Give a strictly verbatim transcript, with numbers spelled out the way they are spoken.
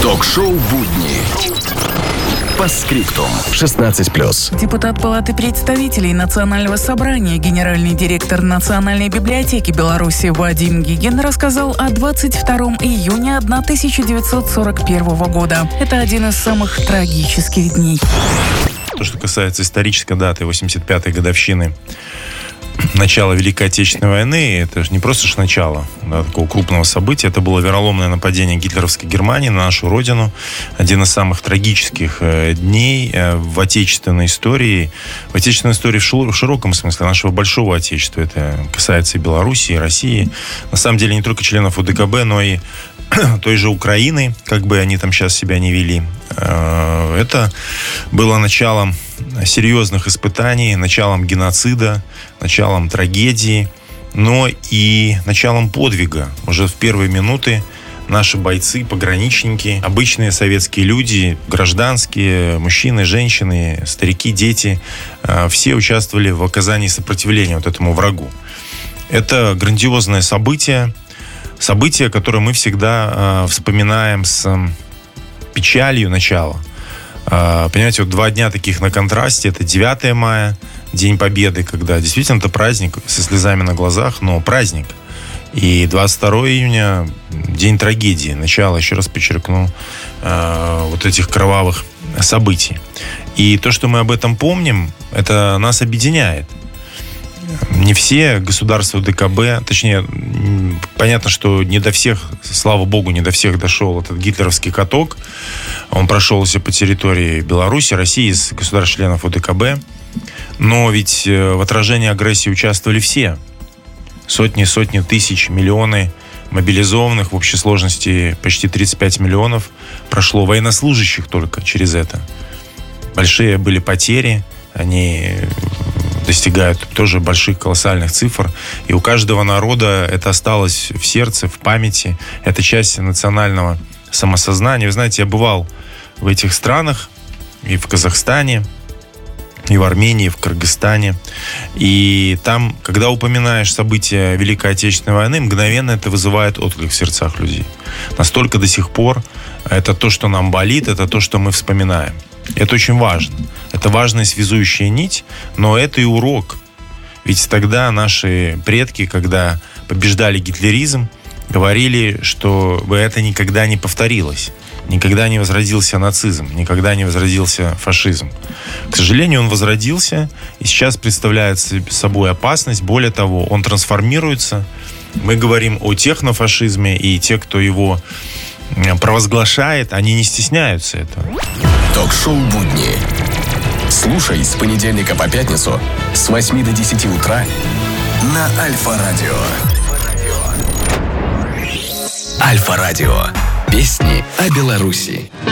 Ток-шоу «Будни». Постскриптум. шестнадцать плюс. Депутат Палаты представителей Национального собрания, генеральный директор Национальной библиотеки Беларуси Вадим Гигин рассказал о двадцать второго июня тысяча девятьсот сорок первого года. Это один из самых трагических дней. То, что касается исторической даты восемьдесят пятой годовщины начала Великой Отечественной войны, это же не просто ж начало, да, такого крупного события. Это было вероломное нападение гитлеровской Германии на нашу родину. Один из самых трагических э, дней э, в отечественной истории. В отечественной истории в, шир- в широком смысле нашего большого отечества. Это касается и Белоруссии, и России. На самом деле не только членов УДКБ, но и той же Украины, как бы они там сейчас себя не вели. Э, это было началом серьезных испытаний, началом геноцида, началом трагедии, но и началом подвига. Уже в первые минуты наши бойцы, пограничники, обычные советские люди, гражданские, мужчины, женщины, старики, дети, все участвовали в оказании сопротивления вот этому врагу. Это грандиозное событие, событие, которое мы всегда вспоминаем с печалью начала. Понимаете, вот два дня таких на контрасте. Это девятое мая, День Победы, когда действительно это праздник со слезами на глазах, но праздник. И двадцать второго июня День трагедии, начало, еще раз подчеркну, вот этих кровавых событий. И то, что мы об этом помним, это нас объединяет. Не все государства ДКБ, точнее, понятно, что не до всех, слава богу, не до всех дошел этот гитлеровский каток. Он прошелся по территории Беларуси, России, из государств-членов УДКБ. Но ведь в отражении агрессии участвовали все. Сотни, сотни тысяч, миллионы мобилизованных, в общей сложности почти тридцать пять миллионов прошло военнослужащих только через это. Большие были потери, они достигают тоже больших колоссальных цифр. И у каждого народа это осталось в сердце, в памяти. Это часть национального самосознания. Вы знаете, я бывал в этих странах, и в Казахстане, и в Армении, и в Кыргызстане. И там, когда упоминаешь события Великой Отечественной войны, мгновенно это вызывает отклик в сердцах людей. Настолько до сих пор это то, что нам болит, это то, что мы вспоминаем. Это очень важно. Это важная связующая нить, но это и урок. Ведь тогда наши предки, когда побеждали гитлеризм, говорили, что это никогда не повторилось. Никогда не возродился нацизм, никогда не возродился фашизм. К сожалению, он возродился и сейчас представляет собой опасность. Более того, он трансформируется. Мы говорим о технофашизме, и те, кто его провозглашает, они не стесняются этого. Ток-шоу «Будни». Слушай с понедельника по пятницу с восьми до десяти утра на Альфа-радио. Альфа-радио. Песни о Беларуси.